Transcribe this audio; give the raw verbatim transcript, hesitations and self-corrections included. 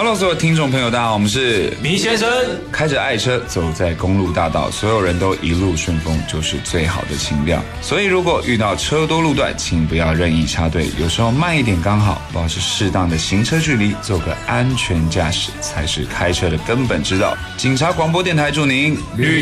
Hello， 所有听众朋友，大家好，我们是米先生。 开着爱车走在公路大道，所有人都一路顺风，就是最好的情调。所以如果遇到车多路段，请不要任意插队，有时候慢一点刚好，保持适当的行车距离，做个安全驾驶才是开车的根本之道。警察广播电台祝您